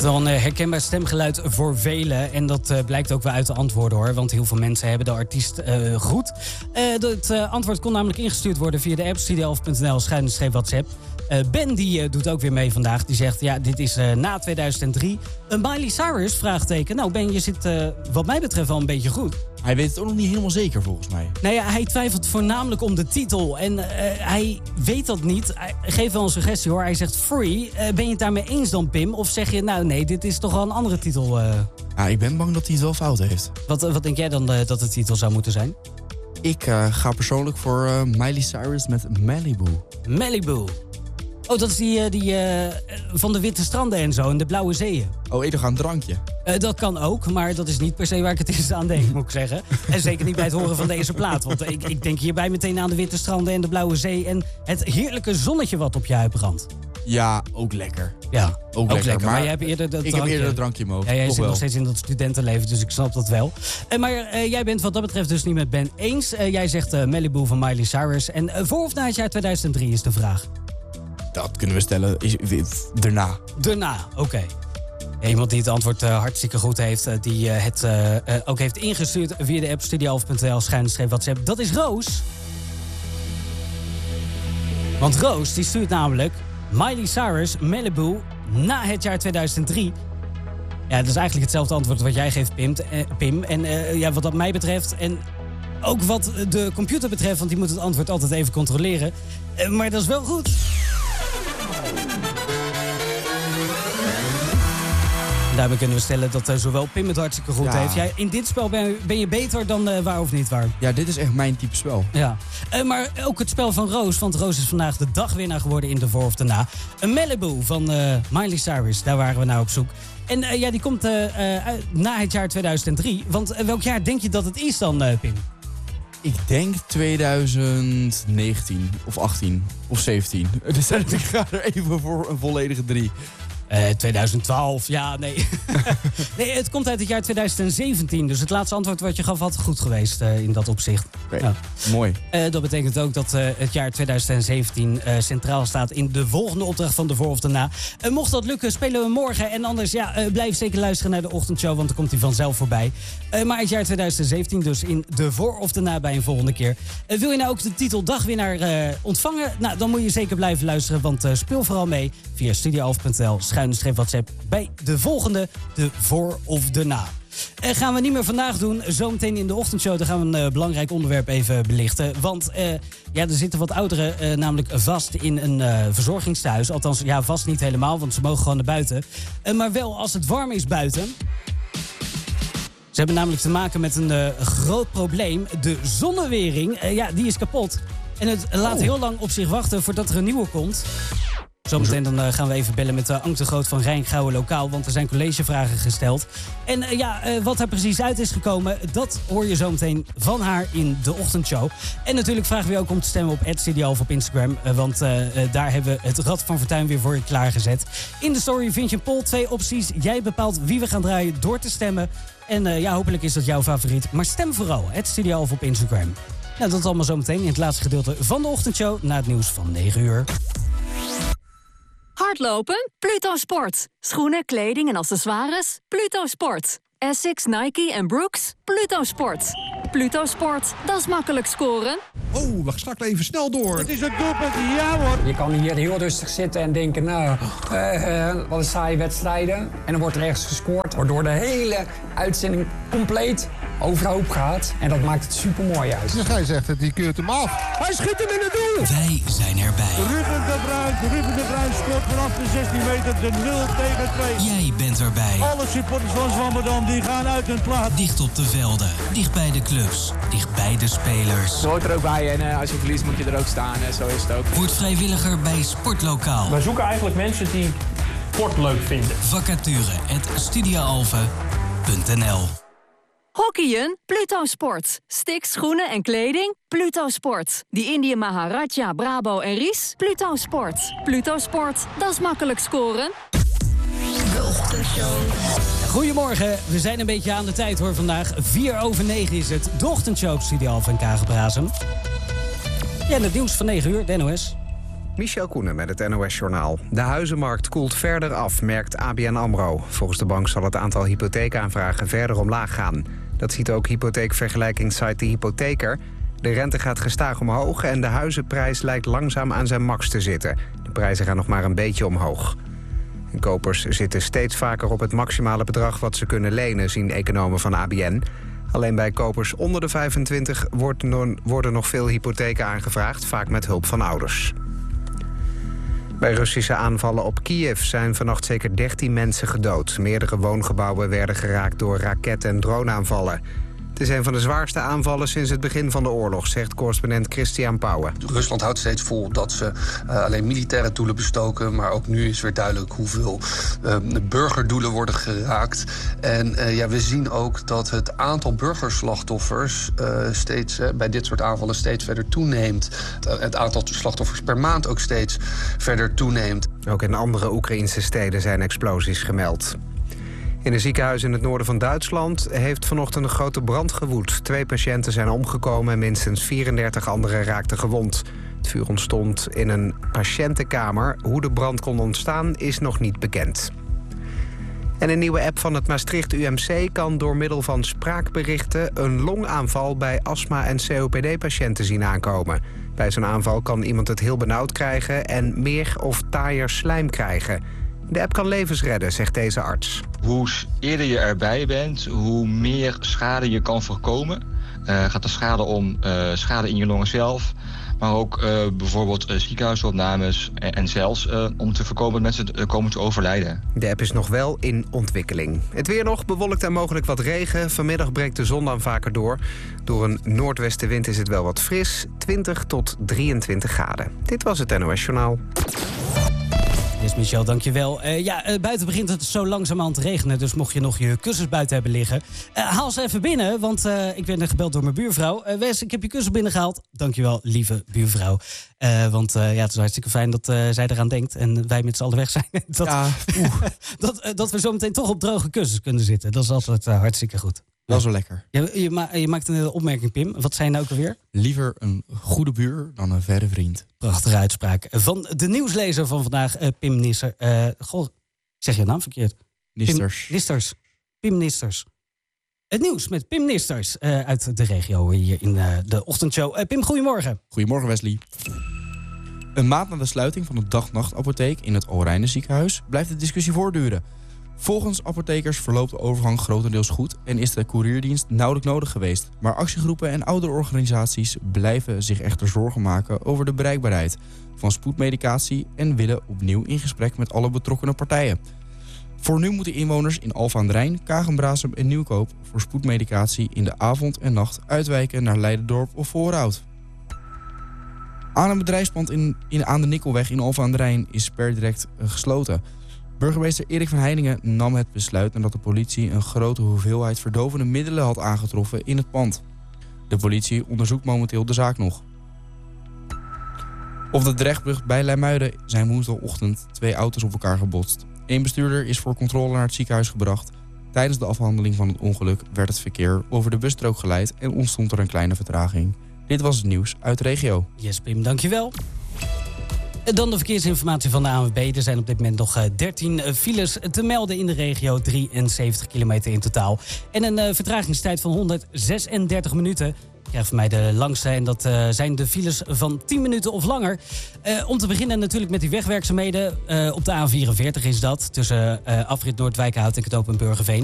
wel een herkenbaar stemgeluid voor velen. En dat blijkt ook wel uit de antwoorden, hoor. Want heel veel mensen hebben de artiest goed. Het antwoord kon namelijk ingestuurd worden via de app studio11.nl/WhatsApp. Ben die doet ook weer mee vandaag. Die zegt, ja, dit is na 2003. Miley Cyrus, vraagteken. Nou, Ben, je zit wat mij betreft wel een beetje goed. Hij weet het ook nog niet helemaal zeker, volgens mij. Nou ja, hij twijfelt voornamelijk om de titel. En hij weet dat niet. Hij geeft wel een suggestie, hoor. Hij zegt Free. Ben je het daarmee eens dan, Pim? Of zeg je, nou nee, dit is toch wel een andere titel? Ja, ik ben bang dat hij het wel fout heeft. Wat denk jij dan dat de titel zou moeten zijn? Ik ga persoonlijk voor Miley Cyrus met Malibu. Malibu. Oh, dat is die van de witte stranden en zo, en de blauwe zeeën. Oh, eerder een drankje. Dat kan ook, maar dat is niet per se waar ik het eerst aan denk, moet ik zeggen. En zeker niet bij het horen van deze plaat. Want ik denk hierbij meteen aan de witte stranden en de blauwe zee... en het heerlijke zonnetje wat op je huid brandt. Ja, ook lekker. Ja, ook lekker. Maar jij hebt eerder dat drankje. Ik heb eerder het drankje in mijn hoofd. Ja, jij zit nog steeds in dat studentenleven, dus ik snap dat wel. Maar jij bent wat dat betreft dus niet met Ben eens. Jij zegt Malibu van Miley Cyrus. En voor of na het jaar 2003 is de vraag. Dat kunnen we stellen. Daarna. Daarna, oké. Iemand die het antwoord hartstikke goed heeft, die het ook heeft ingestuurd via de app studio11.nl/WhatsApp. Dat is Roos. Want Roos die stuurt namelijk Miley Cyrus, Malibu, na het jaar 2003. Ja, dat is eigenlijk hetzelfde antwoord wat jij geeft, Pim. En ja, wat dat mij betreft en ook wat de computer betreft, want die moet het antwoord altijd even controleren. Maar dat is wel goed. Daarmee kunnen we stellen dat zowel Pim het hartstikke goed heeft. Jij, in dit spel ben je beter dan waar of niet waar? Ja, dit is echt mijn type spel. Ja. Maar ook het spel van Roos, want Roos is vandaag de dagwinnaar geworden in de voor of daarna. Een Malibu van Miley Cyrus, daar waren we naar op zoek. En ja, die komt na het jaar 2003. Want welk jaar denk je dat het is dan, Pim? Ik denk 2019 of 18 of 17. Dus ik ga er even voor een volledige 3. 2012, ja, nee. Nee, het komt uit het jaar 2017. Dus het laatste antwoord wat je gaf had goed geweest in dat opzicht. Okay. Ja. Mooi. Dat betekent ook dat het jaar 2017 centraal staat in de volgende opdracht van de voor of daarna. Mocht dat lukken, spelen we morgen. En anders, ja, blijf zeker luisteren naar de ochtendshow, want dan komt hij vanzelf voorbij. Maar het jaar 2017 dus in de voor of daarna bij een volgende keer. Wil je nou ook de titel dagwinnaar ontvangen? Nou, dan moet je zeker blijven luisteren, want speel vooral mee via studio11.nl/WhatsApp bij de volgende, de voor of daarna. Gaan we niet meer vandaag doen. Zometeen in de ochtendshow dan gaan we een belangrijk onderwerp even belichten. Want ja, er zitten wat ouderen namelijk vast in een verzorgingstehuis. Althans, ja, vast niet helemaal, want ze mogen gewoon naar buiten. Maar wel als het warm is buiten. Ze hebben namelijk te maken met een groot probleem. De zonnewering, ja, die is kapot. En het laat heel lang op zich wachten voordat er een nieuwe komt. Zometeen dan gaan we even bellen met Ank de Groot van Rijnkgouwen Lokaal. Want er zijn collegevragen gesteld. En wat er precies uit is gekomen, dat hoor je zometeen van haar in de ochtendshow. En natuurlijk vragen we je ook om te stemmen op @studio11 op Instagram. Want daar hebben we het Rad van Fortuin weer voor je klaargezet. In de story vind je een poll, 2 opties. Jij bepaalt wie we gaan draaien door te stemmen. En ja, hopelijk is dat jouw favoriet. Maar stem vooral, @studio11 op Instagram. Nou, dat allemaal zometeen in het laatste gedeelte van de ochtendshow na het nieuws van 9 uur. Hardlopen? Pluto Sport. Schoenen, kleding en accessoires? Pluto Sport. Essex, Nike en Brooks? Pluto Sport. Pluto Sport, dat is makkelijk scoren. Oh, wacht, strak even snel door. Het is een doelpunt, ja hoor. Je kan hier heel rustig zitten en denken, nou, wat een saaie wedstrijden. En dan wordt er ergens gescoord, waardoor de hele uitzending compleet overhoop gaat. En dat maakt het supermooi uit. De scheidsrechter, die keurt hem af. Hij schiet hem in het doel. Wij zijn erbij. Ruben de Bruin scoort vanaf de 16 meter de 0-2. Jij bent erbij. Alle supporters van Zwammerdam die gaan uit hun plaats. Dicht op de velden, dicht bij de clubs, dicht bij de spelers. Zo hoort er ook bij en als je verliest moet je er ook staan. Zo is het ook. Word vrijwilliger bij Sportlokaal. Wij zoeken eigenlijk mensen die sport leuk vinden. Vacature@studioalphen.nl. Hockeyen? Pluto Sport. Sticks, schoenen en kleding? Pluto Sport. Die Indië Maharaja, Brabo en Ries? Pluto Sport. Pluto Sport, dat is makkelijk scoren. Goedemorgen, we zijn een beetje aan de tijd hoor vandaag. 8:04 is het, de ochtendshow op Studio Alphen en Kagenbrasem. Ja, en het nieuws van 9 uur, de NOS. Michel Koenen met het NOS-journaal. De huizenmarkt koelt verder af, merkt ABN AMRO. Volgens de bank zal het aantal hypotheekaanvragen verder omlaag gaan. Dat ziet ook hypotheekvergelijkingssite De Hypotheker. De rente gaat gestaag omhoog en de huizenprijs lijkt langzaam aan zijn max te zitten. De prijzen gaan nog maar een beetje omhoog. En kopers zitten steeds vaker op het maximale bedrag wat ze kunnen lenen, zien economen van ABN. Alleen bij kopers onder de 25 worden nog veel hypotheken aangevraagd, vaak met hulp van ouders. Bij Russische aanvallen op Kiev zijn vannacht zeker 13 mensen gedood. Meerdere woongebouwen werden geraakt door raket- en droneaanvallen. Het is een van de zwaarste aanvallen sinds het begin van de oorlog, zegt correspondent Christian Pauwen. Rusland houdt steeds vol dat ze alleen militaire doelen bestoken, maar ook nu is weer duidelijk hoeveel burgerdoelen worden geraakt. En we zien ook dat het aantal burgerslachtoffers steeds bij dit soort aanvallen steeds verder toeneemt. Het aantal slachtoffers per maand ook steeds verder toeneemt. Ook in andere Oekraïnse steden zijn explosies gemeld. In een ziekenhuis in het noorden van Duitsland heeft vanochtend een grote brand gewoed. 2 patiënten zijn omgekomen en minstens 34 anderen raakten gewond. Het vuur ontstond in een patiëntenkamer. Hoe de brand kon ontstaan is nog niet bekend. En een nieuwe app van het Maastricht UMC kan door middel van spraakberichten een longaanval bij astma- en COPD-patiënten zien aankomen. Bij zo'n aanval kan iemand het heel benauwd krijgen en meer of taaier slijm krijgen. De app kan levens redden, zegt deze arts. Hoe eerder je erbij bent, hoe meer schade je kan voorkomen. Gaat er schade om schade in je longen zelf, maar ook bijvoorbeeld ziekenhuisopnames en zelfs om te voorkomen dat mensen komen te overlijden. De app is nog wel in ontwikkeling. Het weer nog, bewolkt en mogelijk wat regen. Vanmiddag breekt de zon dan vaker door. Door een noordwestenwind is het wel wat fris, 20 tot 23 graden. Dit was het NOS Journaal. Yes, Michel, dankjewel. Buiten begint het zo langzaam aan te regenen, dus mocht je nog je kussens buiten hebben liggen, haal ze even binnen, want ik werd net gebeld door mijn buurvrouw. Wes, ik heb je kussen binnengehaald. Dankjewel, lieve buurvrouw. Want het is hartstikke fijn dat zij eraan denkt en wij met z'n allen weg zijn. Dat we zo meteen toch op droge kussens kunnen zitten. Dat is altijd hartstikke goed. Dat is wel lekker. Je maakt een opmerking, Pim. Wat zei je nou ook alweer? Liever een goede buur dan een verre vriend. Prachtige uitspraak. Van de nieuwslezer van vandaag, Pim Nisser. Zeg je naam verkeerd? Nisters. Pim Nisters. Het nieuws met Pim Nisters uit de regio hier in de ochtendshow. Pim, goedemorgen. Goedemorgen, Wesley. Een maand na de sluiting van de dag-nacht-apotheek in het Alrijnen ziekenhuis blijft de discussie voortduren. Volgens apothekers verloopt de overgang grotendeels goed en is de courierdienst nauwelijks nodig geweest. Maar actiegroepen en ouderorganisaties blijven zich echter zorgen maken over de bereikbaarheid van spoedmedicatie en willen opnieuw in gesprek met alle betrokkenen partijen. Voor nu moeten inwoners in Alphen aan den Rijn, Kagen-Brasem en Nieuwkoop voor spoedmedicatie in de avond en nacht uitwijken naar Leiderdorp of Voorhout. Aan een bedrijfspand aan de Nikkelweg in Alphen aan den Rijn is per direct gesloten. Burgemeester Erik van Heiningen nam het besluit nadat de politie een grote hoeveelheid verdovende middelen had aangetroffen in het pand. De politie onderzoekt momenteel de zaak nog. Op de Drechtbrug bij Leimuiden zijn woensdagochtend 2 auto's op elkaar gebotst. 1 bestuurder is voor controle naar het ziekenhuis gebracht. Tijdens de afhandeling van het ongeluk werd het verkeer over de busstrook geleid en ontstond er een kleine vertraging. Dit was het nieuws uit de regio. Yes, Pim, dankjewel. Dan de verkeersinformatie van de ANWB. Er zijn op dit moment nog 13 files te melden in de regio. 73 kilometer in totaal. En een vertragingstijd van 136 minuten. Je krijgt van mij de langste en dat zijn de files van 10 minuten of langer. Om te beginnen natuurlijk met die wegwerkzaamheden. Op de A44 is dat. Tussen afrit Noordwijkerhout en Knooppunt Burgerveen.